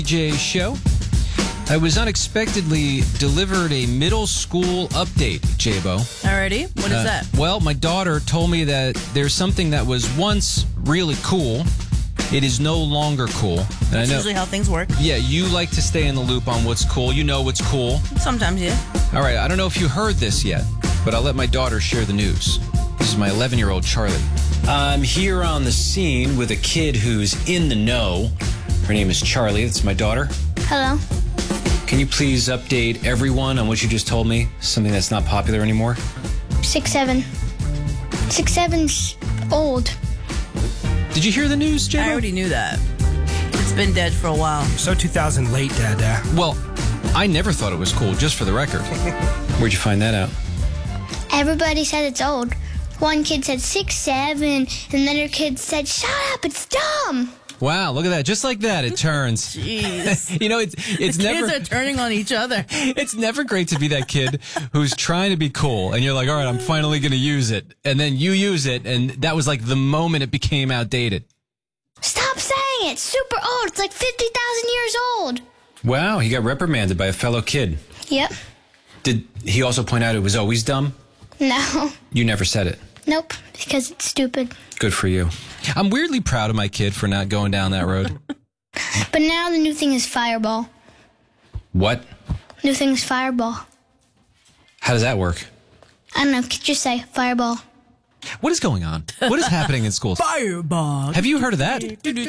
TJ Show. I was unexpectedly delivered a middle school update, Jabo. Alrighty, what is that? Well, my daughter told me that there's something that was once really cool. It is no longer cool. And That's I know, usually how things work. yeah, you like to stay in the loop on what's cool. You know what's cool. Sometimes, yeah. All right, I don't know if you heard this yet, but I'll let my daughter share the news. This is my 11-year-old Charlie. I'm here on the scene with a kid who's in the know. Her name is Charlie. That's my daughter. Hello. Can you please update everyone on what you just told me? Something that's not popular anymore? 6'7". 6'7's old. Did you hear the news, Jabo? I already knew that. It's been dead for a while. So 2000 late, Dada. Well, I never thought it was cool, just for the record. Where'd you find that out? Everybody said it's old. One kid said 6'7", and another kid said, "Shut up, it's dumb." Wow, look at that. Just like that, it turns. Jeez. You know, it's never... Kids are turning on each other. It's never great to be that kid who's trying to be cool, and you're like, all right, I'm finally going to use it. And then you use it, and that was like the moment it became outdated. Stop saying it. It's super old. It's like 50,000 years old. Wow, he got reprimanded by a fellow kid. Yep. Did he also point out it was always dumb? No. You never said it. Nope. Because it's stupid. Good for you. I'm weirdly proud of my kid for not going down that road. But now the new thing is Fireball. What? New thing is Fireball. How does that work? I don't know. Just say Fireball. What is going on? What is happening in schools? Fireball. Have you heard of that?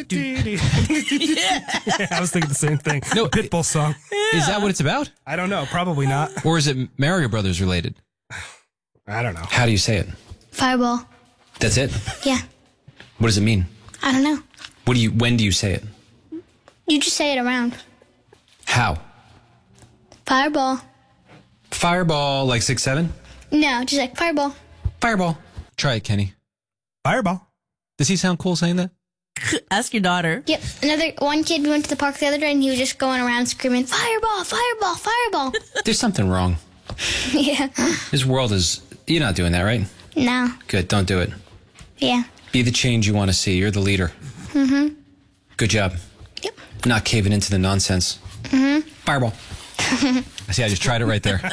Yeah, I was thinking the same thing. No, Pitbull song. Is that what it's about? I don't know. Probably not. Or is it Mario Brothers related? I don't know. How do you say it? Fireball. That's it? Yeah. What does it mean? I don't know. When do you say it? You just say it around. How? Fireball. Fireball, like 6'7"? No, just like Fireball. Fireball. Try it, Kenny. Fireball. Does he sound cool saying that? Ask your daughter. Yep. One kid, we went to the park the other day, and he was just going around screaming, "Fireball, Fireball, Fireball." There's something wrong. Yeah. This world is... You're not doing that, right? No. Good, don't do it. Yeah. Be the change you want to see. You're the leader. Mm-hmm. Good job. Yep. Not caving into the nonsense. Mm-hmm. Fireball. See, I just tried it right there.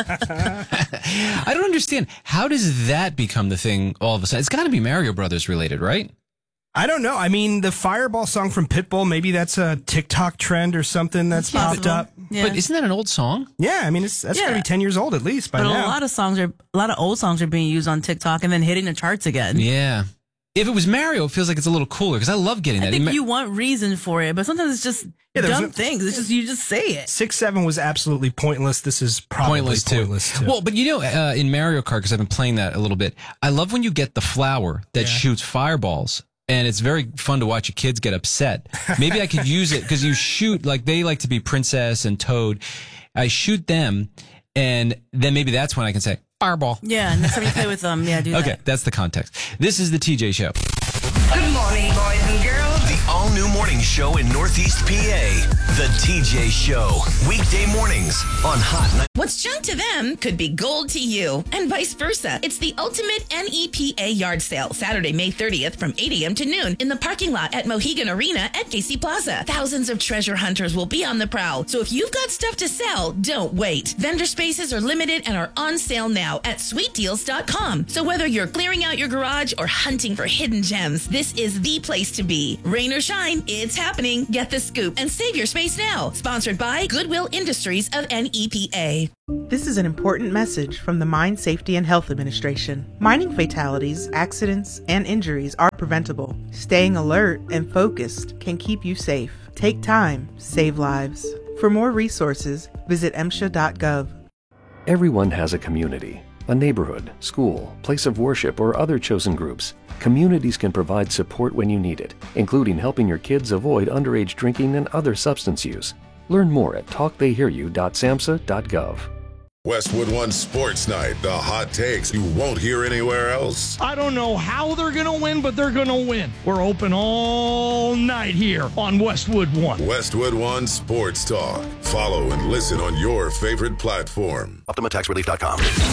I don't understand. How does that become the thing all of a sudden? It's got to be Mario Brothers related, right? I don't know. I mean, the Fireball song from Pitbull, maybe that's a TikTok trend or something that's popped up. Yeah. But isn't that an old song? Yeah, I mean, that's got to Yeah. be 10 years old at least by But now. a lot of old songs are being used on TikTok and then hitting the charts again. Yeah. If it was Mario, it feels like it's a little cooler because I love getting that. I think you want reason for it, but sometimes it's just there's dumb things. It's just you just say it. 6'7" was absolutely pointless. This is probably pointless too. Well, but you know, in Mario Kart, because I've been playing that a little bit, I love when you get the flower that shoots fireballs. And it's very fun to watch your kids get upset. Maybe I could use it because you shoot, like they like to be Princess and Toad. I shoot them, and then maybe that's when I can say, Fireball. Yeah, next time you play with them, do that. Okay, that's the context. This is the TJ Show. Good morning, boys and girls. The all-new morning show in Northeast PA. The TJ Show. Weekday mornings on Hot. What's junk to them could be gold to you, and vice versa. It's the ultimate NEPA yard sale, Saturday, May 30th from 8 a.m. to noon in the parking lot at Mohegan Arena at KC Plaza. Thousands of treasure hunters will be on the prowl, so if you've got stuff to sell, don't wait. Vendor spaces are limited and are on sale now at sweetdeals.com. So whether you're clearing out your garage or hunting for hidden gems, this is the place to be. Rain or shine, it's happening. Get the scoop and save your space now. Sponsored by Goodwill Industries of NEPA. This is an important message from the Mine Safety and Health Administration. Mining fatalities, accidents, and injuries are preventable. Staying alert and focused can keep you safe. Take time, save lives. For more resources, visit MSHA.gov. Everyone has a community, a neighborhood, school, place of worship, or other chosen groups. Communities can provide support when you need it, including helping your kids avoid underage drinking and other substance use. Learn more at talktheyhearyou.samhsa.gov. Westwood One Sports Night, the hot takes you won't hear anywhere else. I don't know how they're going to win, but they're going to win. We're open all night here on Westwood One. Westwood One Sports Talk. Follow and listen on your favorite platform. OptimaTaxRelief.com.